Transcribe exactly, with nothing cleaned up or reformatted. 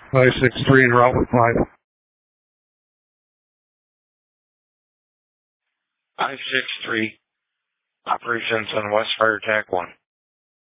five six three en route with five. five six three, operations on West Fire Attack one.